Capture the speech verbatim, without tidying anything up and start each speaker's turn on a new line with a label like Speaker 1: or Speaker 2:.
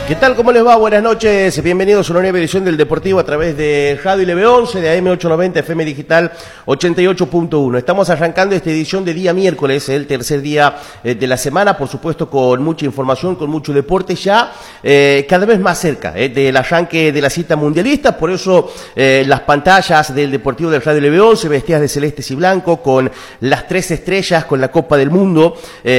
Speaker 1: ¿Qué tal? ¿Cómo les va? Buenas noches. Bienvenidos a una nueva edición del Deportivo a través de Radio L B once, de A M ochocientos noventa, F M Digital ochenta y ocho punto uno. Estamos arrancando esta edición de día miércoles, el tercer día eh, de la semana, por supuesto con mucha información, con mucho deporte, ya eh, cada vez más cerca eh, del arranque de la cita mundialista. Por eso eh, las pantallas del Deportivo de Radio L B once, vestidas de celestes y blanco, con las tres estrellas, con la Copa del Mundo, eh,